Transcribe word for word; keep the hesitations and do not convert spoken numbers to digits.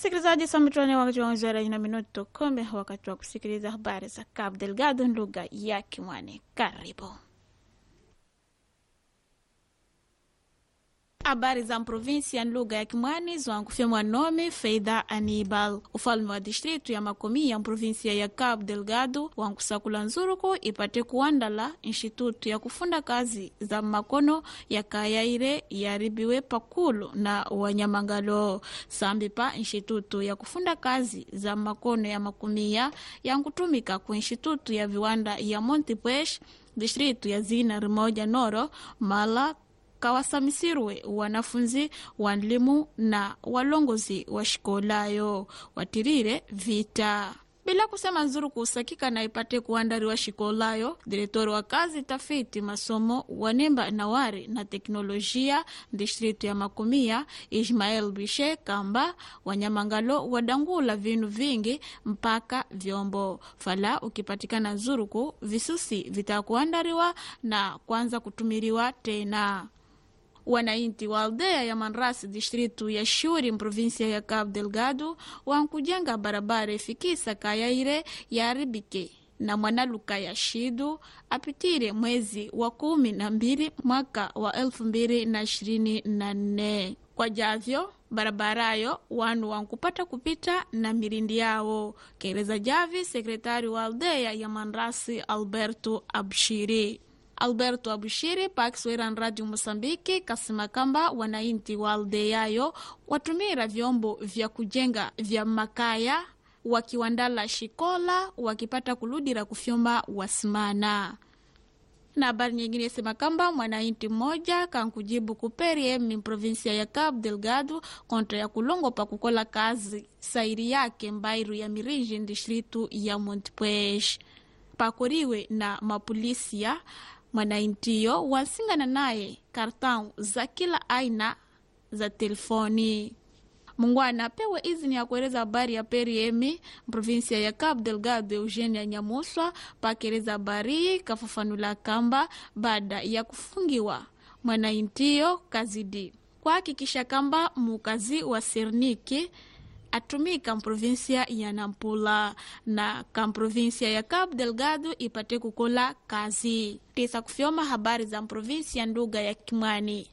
Sikilizaji, samitwane wakati wa mwezi wa ina minuto kome wakati wa kusikiliza habari za Cabo Delgado lugha ya Kimwani. Karibu. Habari za provinsi ya lugha ya Kimwani zwankufyemwa nome Feida Anibal. Ufalme wa distritu ya Makomi ya provinsia ya Cabo Delgado wankusakula nzuruku ipate kuandala institutu ya kufunda kazi za makono ya kayaire yaribiwe pakulu na wanyamangalo. Sambi pa institutu ya kufunda kazi za makono ya Makomia yankutumika ku institutu ya viwanda ya Montepuez distritu ya Zina Rimoja Noro mala kawasamisirwe wanafunzi wanlimu na walongozi wa shikolayo watirire vita. Bila kusema nzuru kusakika na ipate kuandariwa shikolayo, direktori wa kazi tafiti masomo wanemba nawari na teknolojia distritu ya Makomia Ismael Bishe kamba wanyamangalo wadangula vinu vingi mpaka vyombo fala ukipatikana nzuruku visusi vitakuandariwa na kwanza kutumiriwa tena. Wanainti wa aldea ya Manrasi distritu ya Shuri provinsia ya Cabo Delgado wankujenga barabara ifikisa kayaire ya Aribike na mwanaluka ya Shidu apitire mwezi wa kumi na mbili mwaka wa elfu mbili na ishirini na nne. Kwa javyo barabarayo wanu wankupata kupita na mirindi yao. Kereza javi sekretari wa aldea ya Manrasi Alberto Abshiri. Alberto Abushiri pakiswera Radio Mosambiki kasema kamba wanainti wa aldeyayo watumira vyombo vya kujenga vya makaya wakiwandala shikola wakipata kuludira kufyomba wasimana. Na habari nyingine sema kamba mwanainti mmoja kankujibu kuperie mi provinsia ya Cabo Delgado kontra ya kulongo pa kukola kazi sairi yake mbairu ya Miriji distritu ya Montepuez pakoriwe na mapolisia. Mwanaintiyo wasingana naye kartau za kila aina za telefoni. Mungwana pewe izini ya kueleza habari ya periemi provinsia ya Cabo Delgado Eugenia Nyamuswa pakeleza habari kafafanula kamba baada ya kufungiwa mwanaintiyo kazidi kwa hakikisha kamba mukazi wa Serniki atumika mprovinsia ya Nampula na kamprovinsia ya Cabo Delgado ipate kukola kazi. Tisa kufyoma habari za mprovinsia nduga ya Kimwani.